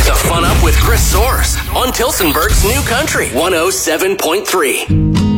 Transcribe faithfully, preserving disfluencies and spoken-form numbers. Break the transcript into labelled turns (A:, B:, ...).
A: the fun up with Chris Soares on Tilsonburg's New Country one oh seven point three.